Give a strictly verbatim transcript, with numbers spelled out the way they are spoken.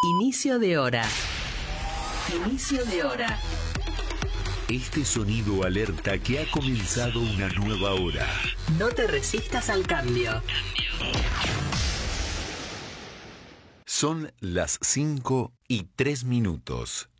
Inicio de hora. Inicio de hora. Este sonido alerta que ha comenzado una nueva hora. No te resistas al cambio. Son las cinco y tres minutos.